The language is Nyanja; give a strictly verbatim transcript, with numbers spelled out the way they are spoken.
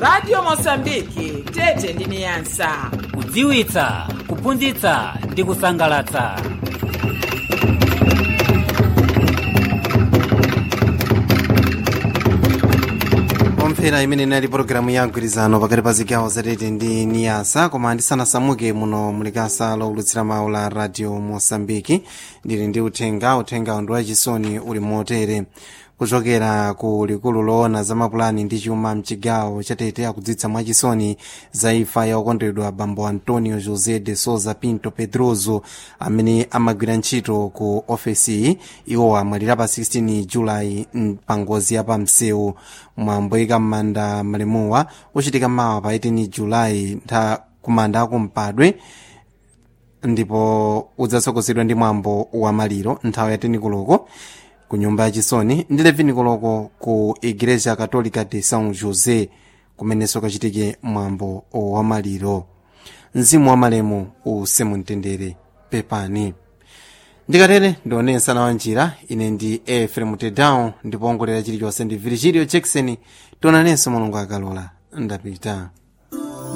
Radio Mosambiki tete ndi niyasa kudziwitsa kuphunzitsa ndi kusangalatsa. omphera imene inali pologalamu ya mgwirizano pakati pa zigawo zatete ndi niyasa, koma ndisanasamuke muno mulikasa lowulutsira mawu la Radio Mosambiki ndili ndi uthenga uthenga ndi wachisoni uli motere. Kuchokera ku likulu loona za mapulani ndi chuma mchigawo chatete akudzitsa mwachisoni za imfa ya okondedwa bambo Antonio José de Souza Pinto Pedroso amene amagwira ntchito ku ofesi iwo amwalira pa sixteen Julayi pa ngozi ya pamsewu. Mwambo ika m'manda malemuwa uchitika mawa pa eighteen Julayi ntha kumanda akumpadwe ndipo udzatsogozedwa ndi mwambo wa maliro nthawi ya ten koloko ku nyumba ya chisoni ndi eleven koloko ku Igreja Católica de São José kumenenso kachitike mwambo wa maliro. Mzimu wa malemu usemumtendere pepani. Ndikatere ndionensa na wanjira ine ndi Efrem Tedown ndipo ongolera chilichonse ndi Virgilio Jackson. Tionanenso Mulungu akalola ndapita.